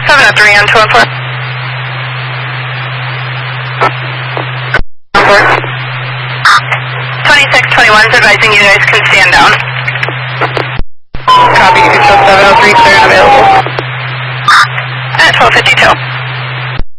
703 on 214. 2621's advising you guys can stand down. Copy, you can show 703 clear and available. At 1252.